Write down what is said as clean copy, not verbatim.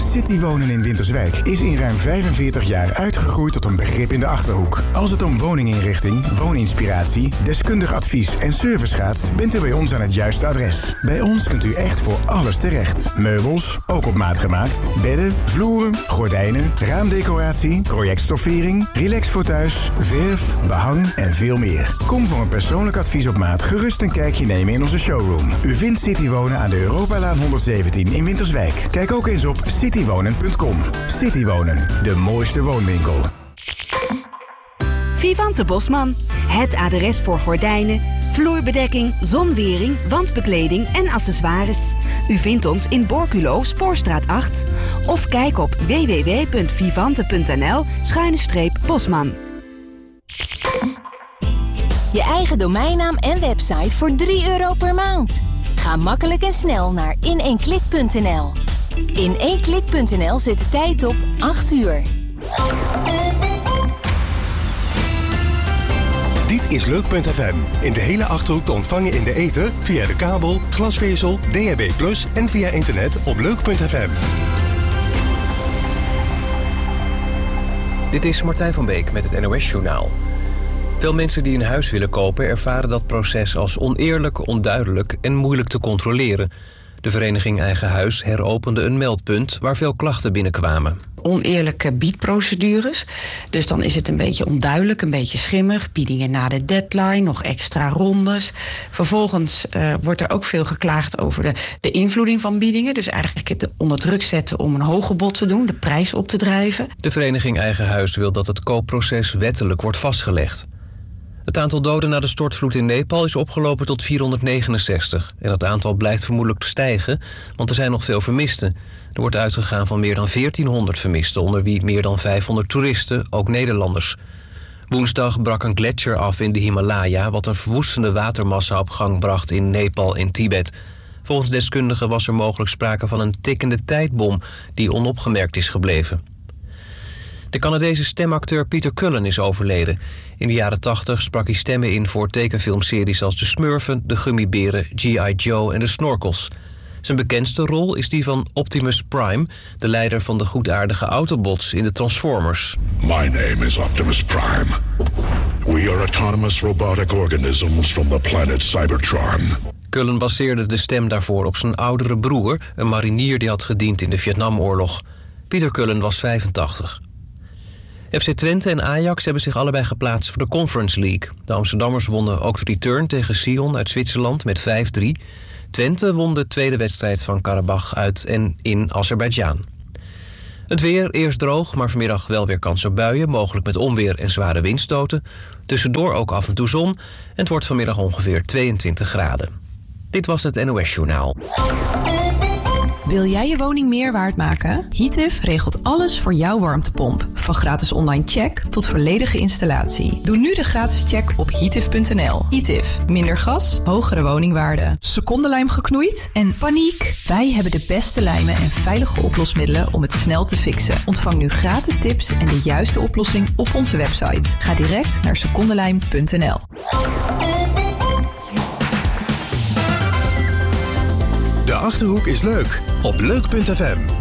Citywonen in Winterswijk is in ruim 45 jaar uitgegroeid tot een begrip in de Achterhoek. Als het om woninginrichting, wooninspiratie, deskundig advies en service gaat, bent u bij ons aan het juiste adres. Bij ons kunt u echt voor alles terecht. Meubels, ook op maat gemaakt, bedden, vloeren, gordijnen, raamdecoratie, projectstoffering, relax voor thuis, verf, behang en veel meer. Kom voor een persoonlijk advies op maat gerust een kijkje nemen in onze showroom. U vindt Citywonen aan de Europalaan 117 in Winterswijk. Kijk ook eens op citywonen.com. Citywonen, de mooiste woonwinkel. Vivante Bosman. Het adres voor gordijnen, vloerbedekking, zonwering, wandbekleding en accessoires. U vindt ons in Borculo, Spoorstraat 8. Of kijk op www.vivante.nl/Bosman. Je eigen domeinnaam en website voor €3 per maand. Ga makkelijk en snel naar in1klik.nl. In1klik.nl zet de tijd op 8 uur. Dit is Leuk.fm. In de hele Achterhoek te ontvangen in de ether, via de kabel, glasvezel, DHB+ en via internet op Leuk.fm. Dit is Martijn van Beek met het NOS-journaal. Veel mensen die een huis willen kopen ervaren dat proces als oneerlijk, onduidelijk en moeilijk te controleren. De vereniging Eigen Huis heropende een meldpunt waar veel klachten binnenkwamen. Oneerlijke biedprocedures. Dus dan is het een beetje onduidelijk, een beetje schimmig. Biedingen na de deadline, nog extra rondes. Vervolgens wordt er ook veel geklaagd over de invloeding van biedingen. Dus eigenlijk het onder druk zetten om een hoger bod te doen, de prijs op te drijven. De vereniging Eigen Huis wil dat het koopproces wettelijk wordt vastgelegd. Het aantal doden na de stortvloed in Nepal is opgelopen tot 469. En dat aantal blijft vermoedelijk stijgen, want er zijn nog veel vermisten. Er wordt uitgegaan van meer dan 1400 vermisten, onder wie meer dan 500 toeristen, ook Nederlanders. Woensdag brak een gletsjer af in de Himalaya, wat een verwoestende watermassa op gang bracht in Nepal en Tibet. Volgens deskundigen was er mogelijk sprake van een tikkende tijdbom die onopgemerkt is gebleven. De Canadese stemacteur Peter Cullen is overleden. In de jaren 80 sprak hij stemmen in voor tekenfilmseries als De Smurfen, De Gummiberen, G.I. Joe en De Snorkels. Zijn bekendste rol is die van Optimus Prime, de leider van de goedaardige Autobots in de Transformers. My name is Optimus Prime. We are autonomous robotic organisms from the planet Cybertron. Cullen baseerde de stem daarvoor op zijn oudere broer, een marinier die had gediend in de Vietnamoorlog. Peter Cullen was 85. FC Twente en Ajax hebben zich allebei geplaatst voor de Conference League. De Amsterdammers wonnen ook de return tegen Sion uit Zwitserland met 5-3. Twente won de tweede wedstrijd van Karabach uit en in Azerbeidzjan. Het weer, eerst droog, maar vanmiddag wel weer kans op buien, mogelijk met onweer en zware windstoten. Tussendoor ook af en toe zon en het wordt vanmiddag ongeveer 22 graden. Dit was het NOS-journaal. Wil jij je woning meer waard maken? Heative regelt alles voor jouw warmtepomp. Van gratis online check tot volledige installatie. Doe nu de gratis check op heative.nl. Heative. Minder gas, hogere woningwaarde. Secondenlijm geknoeid? En paniek? Wij hebben de beste lijmen en veilige oplosmiddelen om het snel te fixen. Ontvang nu gratis tips en de juiste oplossing op onze website. Ga direct naar secondenlijm.nl. De Achterhoek is leuk op Leuk.fm.